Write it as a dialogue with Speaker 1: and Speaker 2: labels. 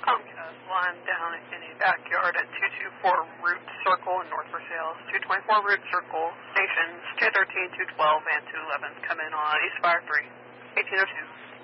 Speaker 1: Comcast line down in a backyard at 224 Root Circle in North Versailles. 224 Root Circle, stations 213, 212, and 211. Come in on East Fire 3, 1802.